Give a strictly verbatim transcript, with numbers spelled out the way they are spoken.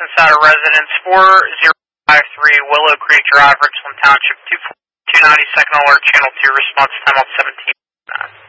inside a residence, four zero five three Willow Creek Drive, Richland Township, two ninety-second Alert, Channel two, response time on seventeen.